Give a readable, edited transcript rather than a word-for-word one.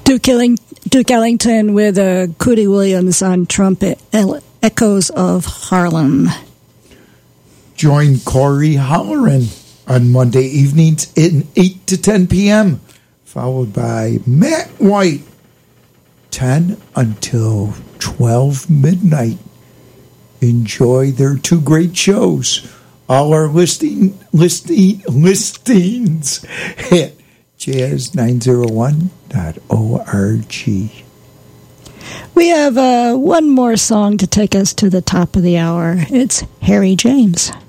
Duke Ellington with Cootie Williams on trumpet, Echoes of Harlem. Join Corey Halloran on Monday evenings at 8 to 10 p.m., followed by Matt White, 10 until 12 midnight. Enjoy their two great shows. All our listings at jazz901.org. We have one more song to take us to the top of the hour. It's Harry James.